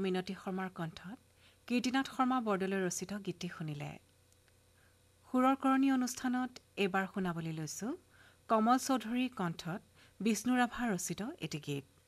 মিনতী শৰ্মাৰ কণ্ঠত কীৰ্তিনাথ শৰ্মা বৰদলৈ ৰচিত গীতটি শুনিলে। সুৰৰ কৰণী অনুষ্ঠানত এইবাৰ শুনাবলৈ লৈছো কমল চৌধুৰীৰ কণ্ঠত বিষ্ণু ৰাভা ৰচিত এটি গীত।